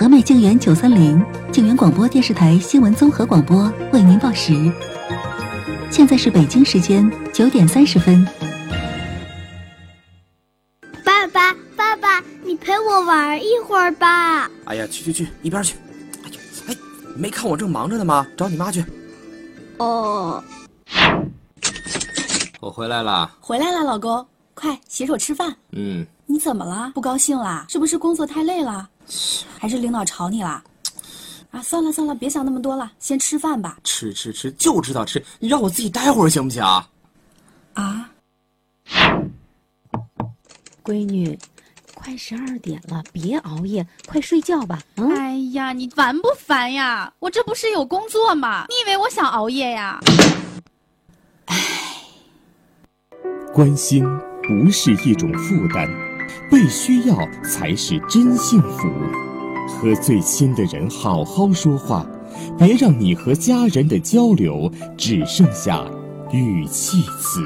和美静园930静园广播电视台新闻综合广播为您报时。现在是北京时间9点30分。 爸爸，你陪我玩一会儿吧。 哎呀，去，一边去。哎，没看我正忙着呢吗？找你妈去。 哦， 我回来了。 回来了，老公，快洗手吃饭。你怎么了？不高兴啦？是不是工作太累了？还是领导吵你啦？啊，算了，别想那么多了，先吃饭吧。 吃，就知道吃，你让我自己待会儿行不行啊？ 啊， 闺女，快12点了，别熬夜，快睡觉吧。 哎呀，你烦不烦呀？我这不是有工作吗？你以为我想熬夜呀？ 关心不是一种负担，被需要才是真幸福。和最亲的人好好说话，别让你和家人的交流只剩下语气词。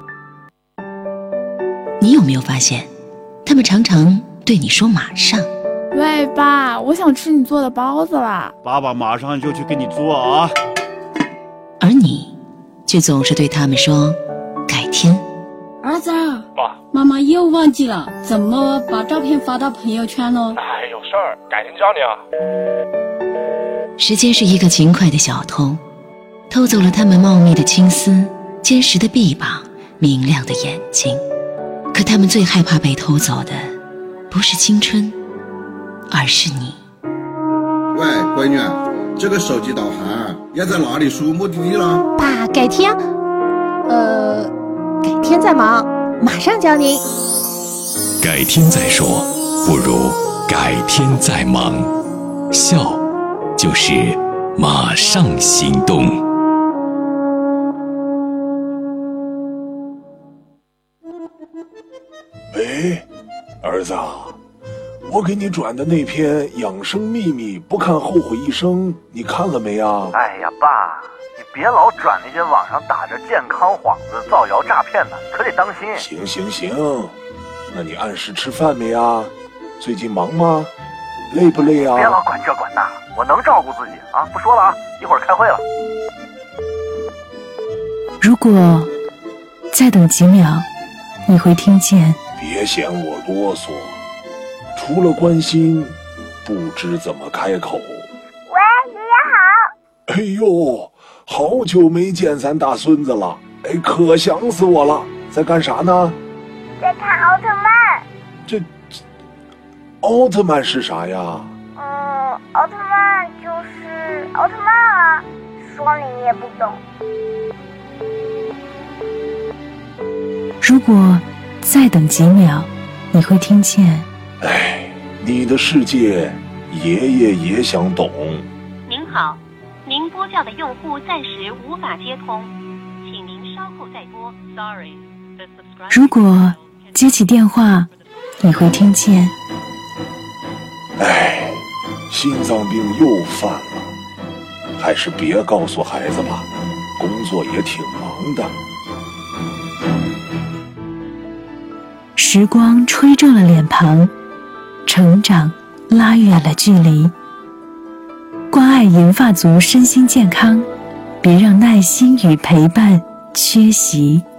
你有没有发现，他们常常对你说马上。 喂，爸，我想吃你做的包子啦。 爸爸马上就去给你做啊。 而你却总是对他们说改天。 儿子， 爸， 妈妈又忘记了怎么把照片发到朋友圈呢？ 哎，有事儿，改天教你啊。 时间是一个勤快的小偷，偷走了他们茂密的青丝、坚实的臂膀、明亮的眼睛。可他们最害怕被偷走的，不是青春，而是你。 喂，闺女，这个手机导航要在哪里输目的地了？ 爸，改天再忙，马上教您。 改天再说，不如改天再忙。笑，就是马上行动。 喂，儿子，我给你转的那篇养生秘密不看后悔一生，你看了没啊？ 哎呀，爸，你别老转那些网上打着健康幌子造谣诈骗的，可得当心。 行，那你按时吃饭没啊？最近忙吗？累不累啊？ 别老管这管那，我能照顾自己啊！不说了啊，一会儿开会了。 如果再等几秒，你会听见。 别嫌我啰嗦，除了关心，不知怎么开口。 喂，爷爷好。 哎呦，好久没见咱大孙子了，哎，可想死我了。在干啥呢？ 在看奥特曼。 这奥特曼是啥呀？ 奥特曼就是奥特曼啊，说你也不懂。 如果再等几秒，你会听见。 哎，你的世界，爷爷也想懂。 您好，您拨叫的用户暂时无法接通，请您稍后再拨。Sorry。 如果接起电话，你会听见。 哎，心脏病又犯了，还是别告诉孩子吧，工作也挺忙的。 时光吹皱了脸庞，成长拉远了距离。关爱银发族身心健康，别让耐心与陪伴缺席。